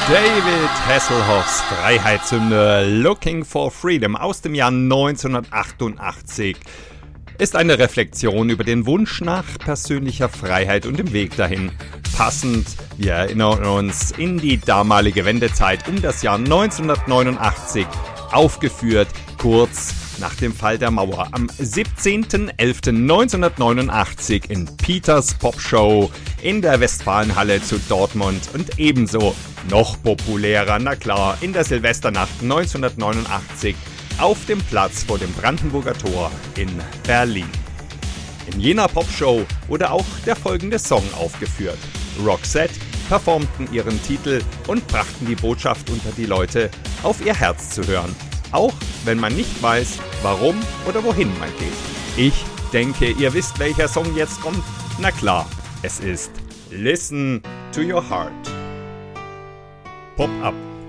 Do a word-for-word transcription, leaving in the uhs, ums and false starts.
David Hasselhoffs Freiheitshymne Looking for Freedom aus dem Jahr neunzehnhundertachtundachtzig ist eine Reflexion über den Wunsch nach persönlicher Freiheit und dem Weg dahin. Passend, wir erinnern uns, in die damalige Wendezeit um das Jahr neunzehnhundertneunundachtzig, aufgeführt kurz nach dem Fall der Mauer am siebzehnten elften neunzehnhundertneunundachtzig in Peters Popshow in der Westfalenhalle zu Dortmund und ebenso noch populärer, na klar, in der Silvesternacht neunzehnhundertneunundachtzig auf dem Platz vor dem Brandenburger Tor in Berlin. In jener Popshow wurde auch der folgende Song aufgeführt. Roxette performten ihren Titel und brachten die Botschaft unter die Leute, auf ihr Herz zu hören. Auch wenn man nicht weiß, warum oder wohin man geht. Ich denke, ihr wisst, welcher Song jetzt kommt. Na klar, es ist Listen to Your Heart. Pop up.